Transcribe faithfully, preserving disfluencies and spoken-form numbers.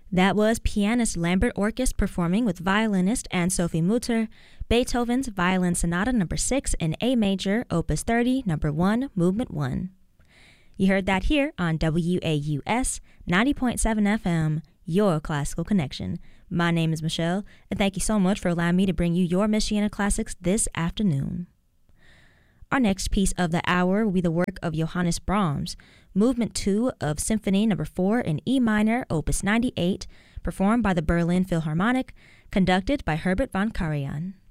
That was pianist Lambert Orkes performing with violinist Anne-Sophie Mutter, Beethoven's Violin Sonata number six in A major, Opus thirty, number one, Movement one. You heard that here on W A U S ninety point seven F M, your classical connection. My name is Michelle, and thank you so much for allowing me to bring you your Michiana classics this afternoon. Our next piece of the hour will be the work of Johannes Brahms, Movement two of Symphony number four in E minor, Opus ninety-eight, performed by the Berlin Philharmonic, conducted by Herbert von Karajan.